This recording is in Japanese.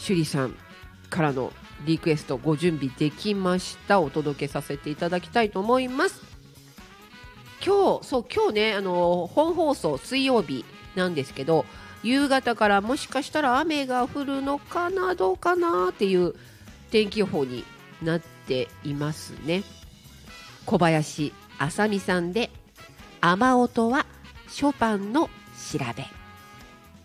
趣里さんからのリクエストご準備できました。お届けさせていただきたいと思います。今日ね、本放送水曜日なんですけど、夕方からもしかしたら雨が降るのかなどうかなっていう天気予報になっていますね。小林あさみさんで雨音はショパンの調べ。